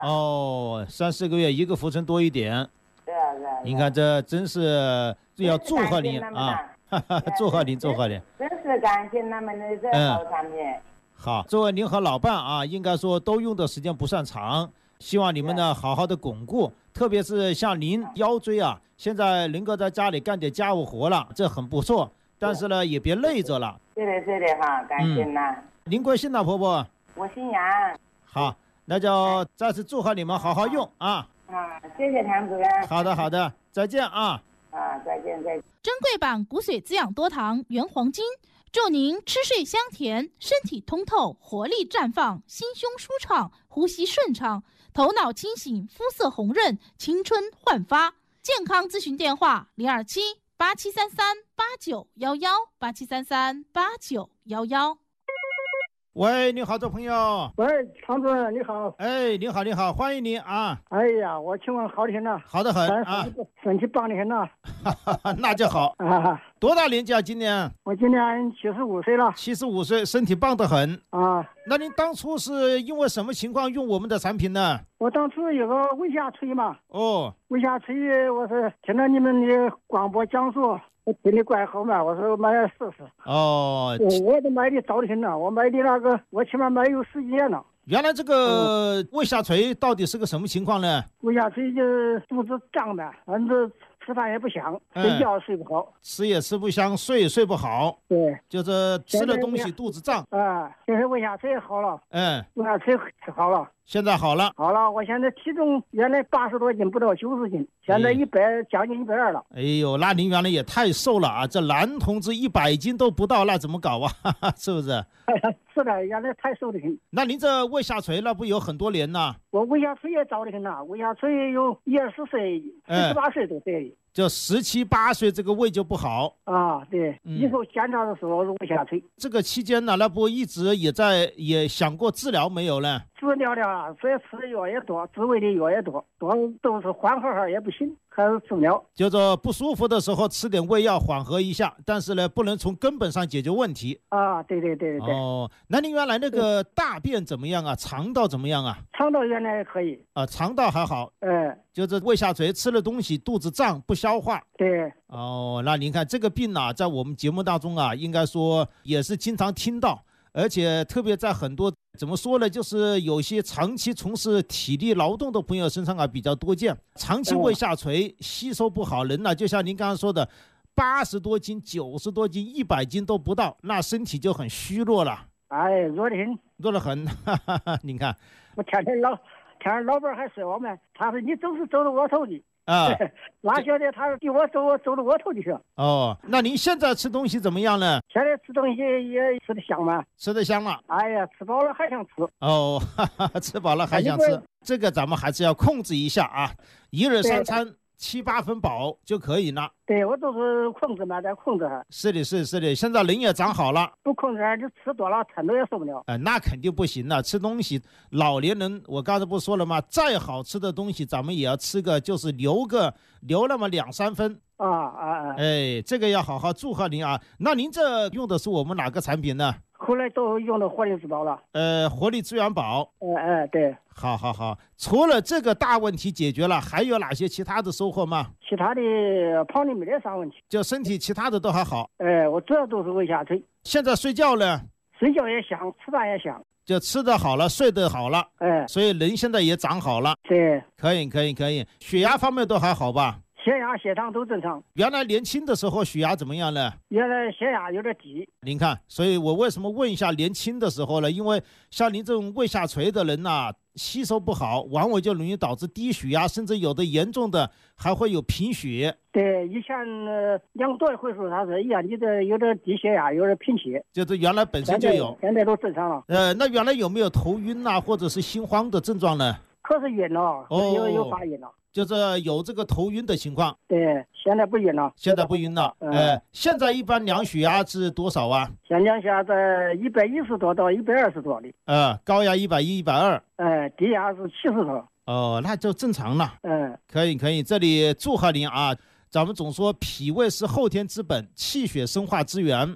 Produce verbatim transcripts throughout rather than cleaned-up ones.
哦，三四个月一个浮沉多一点。 对啊是啊。 您看这真是要祝贺您啊！祝贺您，祝贺您！ 真是感谢他们的这好产品。 好，作为您和老伴啊，应该说都用的时间不算长，希望你们呢好好的巩固。特别是像您腰椎啊，现在能够在家里干点家务活了，这很不错。但是呢，也别累着了。 对的，对的哈，感谢呐。 嗯、您贵姓呢，婆婆？ 我姓杨。 好，那就再次祝贺你们好好用啊。 啊，谢谢谭主任。 好的，好的，再见啊。 啊，再见，再见。 珍贵版骨髓滋养多糖原黄金，祝您吃睡香甜，身体通透，活力绽放，心胸舒畅，呼吸顺畅，头脑清醒，肤色红润，青春焕发。健康咨询电话：零二七八七三三八九幺幺八七三三八九幺幺。 喂，你好，这朋友。 喂，常主任你好。 哎，你好，你好，欢迎你啊。 哎呀，我请问好的很呐。 好的很啊， 身体棒的很呐。 那就好啊。多大年纪啊？今年？ 我今年七十五岁了。 七十五岁，身体棒得很啊。 那您当初是因为什么情况用我们的产品呢？ 我当初有个胃下垂嘛。 哦。 胃下垂，我是听到你们的广播讲述。我听你怪好嘛，我说买来试试。 哦， 我都买的早的很了，我买的那个，我起码买有十几年了。 原来这个胃下垂到底是个什么情况呢？ 胃下垂就是肚子胀的，反正吃饭也不香，睡觉睡不好， 嗯、吃也吃不香，睡也睡不好。 对， 就是吃了东西肚子胀。 啊，现在胃下垂好了。 嗯， 胃下垂好了。 现在好了， 好了，我现在体重原来八十多斤，不到九十斤，现在一百、哎、将近一百二了。 哎呦，那您原来也太瘦了啊！这男同志一百斤都不到，那怎么搞啊？是不是？ 是的，原来太瘦的很。 那您这胃下垂那不有很多年呐？ 我胃下垂也早的很呐，胃下垂有一二十岁、十七八岁都得。 就十七八岁这个胃就不好啊，对，嗯、以后检查的时候胃下垂。 这个期间呢，那不一直也在也想过治疗没有呢？ 治疗了，所以吃的药也多，治胃的药也多，多都是缓和哈也不行，还是治疗。 就说不舒服的时候吃点胃药缓和一下，但是呢，不能从根本上解决问题。 啊，对对对对。 哦，那您原来那个大便怎么样啊？肠道怎么样啊？ 肠道原来可以。 啊，肠道还好。 嗯。 就是胃下垂，吃了东西肚子胀不消化。 对。 哦，那您看这个病啊，在我们节目当中啊，应该说也是经常听到，而且特别在很多怎么说呢，就是有些长期从事体力劳动的朋友身上啊比较多见。长期胃下垂，嗯、吸收不好，人呢、啊、就像您刚刚说的，八十多斤、九十多斤、一百斤都不到，那身体就很虚弱了。 哎，弱得很， 弱得很。哈哈哈，您看， 我天天老。天老板还说我们，他说你总是走到我头的啊， 哪晓得他说比我走，我走到我头的去。 哦，那您现在吃东西怎么样呢？ 现在吃东西也吃得香吗？ 吃得香了。 哎呀，吃饱了还想吃。 哦，哈哈，吃饱了还想吃，哎、这个咱们还是要控制一下啊，一日三餐七八分饱就可以了。 对，我都是控制嘛，在控制哈。 是的，是的，是的，现在人也长好了。 不控制就吃多了，撑着也受不了。 哎、呃，那肯定不行了。吃东西，老年人我刚才不说了吗？再好吃的东西，咱们也要吃个，就是留个留那么两三分。 啊啊啊！ 哎，这个要好好祝贺您啊。那您这用的是我们哪个产品呢？ 后来都用的活力滋宝了。 呃，活力资源宝。 哎哎，对。 好好好，除了这个大问题解决了，还有哪些其他的收获吗？ 其他的胖的没得啥问题， 就身体其他的都还好。 哎，我主要都是胃下垂。 现在睡觉呢？ 睡觉也香，吃饭也香。 就吃得好了，睡得好了。 哎， 所以人现在也长好了。 对， 可以可以可以。血压方面都还好吧？ 血压、血糖都正常。 原来年轻的时候血压怎么样呢？ 原来血压有点低。 您看，所以我为什么问一下年轻的时候呢？因为像您这种胃下垂的人呐、啊，吸收不好，往往就容易导致低血压，甚至有的严重的还会有贫血。 对，以前呃两多一回数，他说哎呀，你这有点低血压，有点贫血， 就是原来本身就有， 现在, 现在都正常了。 呃，那原来有没有头晕啊，或者是心慌的症状呢？ 可是晕了，哦、有有发晕了。 就是有这个头晕的情况。 对，现在不晕了。 现在不晕了。哎、嗯呃，现在一般量血压是多少啊？ 现量下在一百一十多到一百二十多的。 呃，高压一百一、一百二。 哎，低压是七十多。 哦，那就正常了。 嗯， 可以可以，这里祝贺您啊！咱们总说脾胃是后天之本，气血生化之源。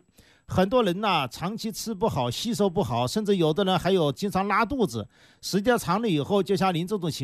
很多人呢长期吃不好，吸收不好，甚至有的人还有经常拉肚子，时间长了以后，就像您这种情